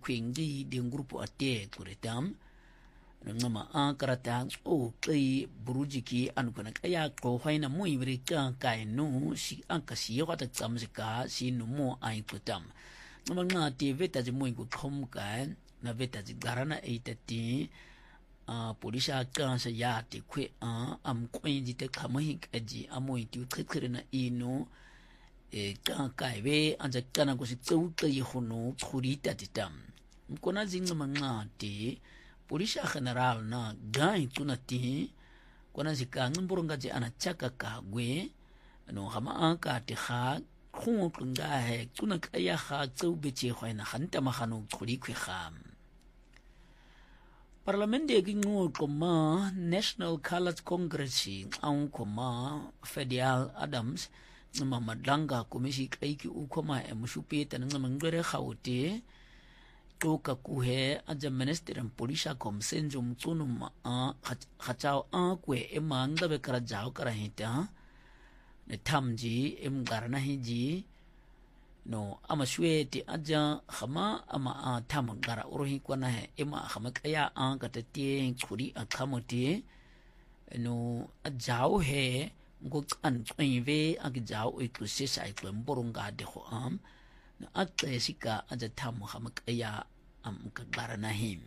kwingi di grupo ate kuritam ngama karata o kay burujiki anu kana kaya ko haina mo ibrika kay no si kasi wata tsamsika si no mo ay kutam ngama nga ti veta ji mo ko khom kan na veta ji garana eitati polisa kan sa ya ti kwe am kwin ji te khamahi kaji amo ti khikhirina ino kan kai ve anja kana ko si tsu kay hono khurita titam mkona zinga nga ti Polisi general na gai tunati kona zika ngumburunga je anachaka kagwe no hama ka te kha khung kunga he tunak aya kha tsu beche khwaina khanta ma khanu khuri khwi kham Parlament de gingo koma National Colored Congress ang koma Federal Adams ngama madlanga komisi kaiki ukoma emushupe tananga ngere khawte toka kuhe aja minister and polisa komsenjo mtunu khachao kwe emanga be kara jao kara hita ne thamji em garna hiji no ama shweti aja khama ama tham gara urohi kwana he ema khama kaya kata tie khuri akhamote no ajao he ngo kan twive agjao ikuse sai klemborunga de ho na ate sika aja tham hamak aya kagara na him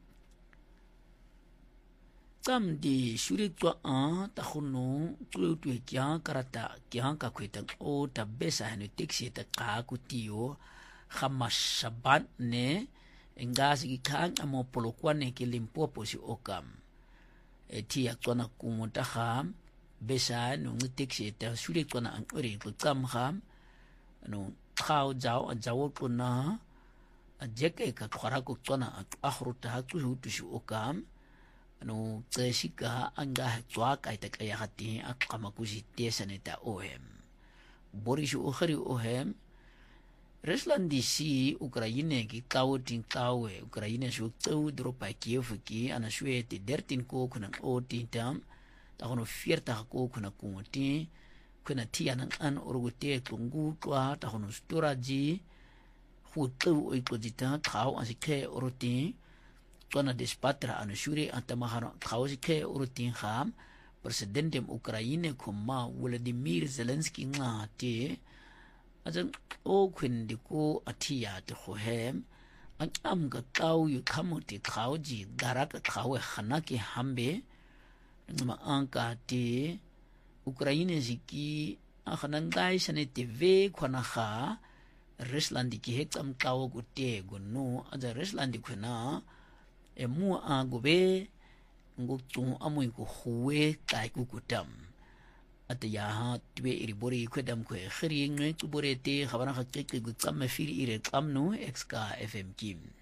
tam di shuri to ta khunu tu kya karata kya ka khweta o ta besa ne tiksi ta ka kutio khamas sabat ne engasi kan amo polokwane ke limpopo si okam ti akona kumota kham besa no tiksi ta shuri to na ore ko kam kham no khao jao jawo kuna ajeke ka khara ko tsona akhruta tu hutu okam no tsesika anga tswa ka ita kaya hati akama kuzite saneta ohem borishu okhari ohem Rusland DC Ukraine ki kawtin kawe Ukraine shu tsu dropa Kiev ki ana shwete 13 ko kuna otintam ta hono fierta ko kuna kumoti kuna tia nang an orgute kungu twa ta hono storage hutu oikojita khao asike oroti tona despatra anu shuri antamahano khao sike oroti kham president Ukraine kuma Volodymyr Zelensky nga te ajan o kwindi ko atia te hohem an am ga kau yu kamuti khao ji garaka khao khanaki hambe ngama anka te Ukraine ziki akhanangai sane TV khona kha Rusland ki hekam kawo gute gonu aja Rusland khona emu agobe ngutu amu ko huwe kai ku kutam atya ha twe iribori khedam ko khiri ngwe tu borete khabana khakke ku tsam firi ire tsamno xka fm kim